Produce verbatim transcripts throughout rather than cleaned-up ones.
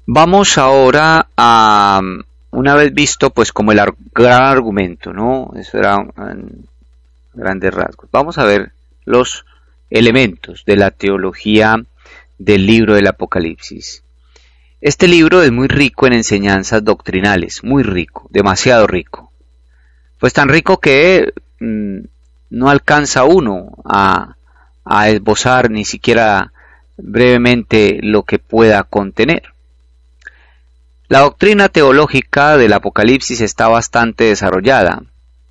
Vamos ahora a, una vez visto pues como el ar- gran argumento, ¿no? Eso era en grandes rasgos. Vamos a ver los elementos de la teología del libro del Apocalipsis. Este libro es muy rico en enseñanzas doctrinales, muy rico, demasiado rico. Pues tan rico que mmm, no alcanza uno a, a esbozar ni siquiera brevemente lo que pueda contener. La doctrina teológica del Apocalipsis está bastante desarrollada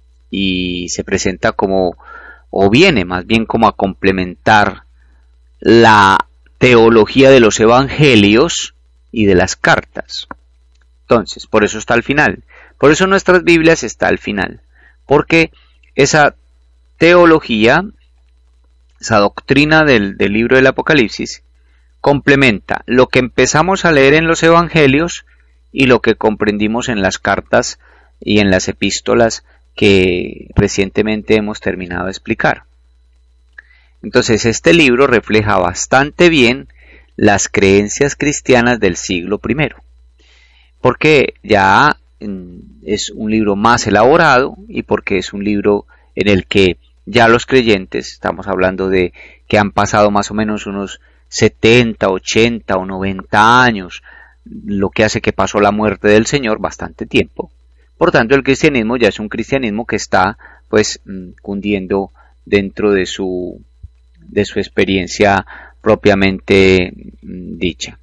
y se presenta como, o viene más bien como a complementar la teología de los evangelios y de las cartas. Entonces, por eso está al final. Por eso nuestras Biblias está al final. Porque esa teología, esa doctrina del, del libro del Apocalipsis, complementa lo que empezamos a leer en los evangelios y lo que comprendimos en las cartas y en las epístolas que recientemente hemos terminado de explicar. Entonces, este libro refleja bastante bien las creencias cristianas del siglo primero, porque ya es un libro más elaborado y porque es un libro en el que ya los creyentes, estamos hablando de que han pasado más o menos unos setenta, ochenta o noventa años, lo que hace que pasó la muerte del Señor bastante tiempo. Por tanto, el cristianismo ya es un cristianismo que está pues cundiendo dentro de su de su experiencia propiamente dicha.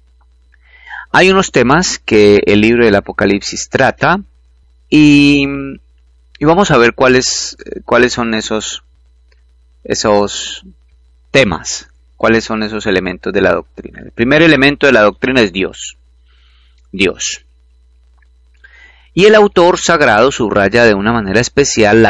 Hay unos temas que el libro del Apocalipsis trata y, y vamos a ver cuáles cuáles son esos esos temas. ¿Cuáles son esos elementos de la doctrina? El primer elemento de la doctrina es Dios. Dios. Y el autor sagrado subraya de una manera especial la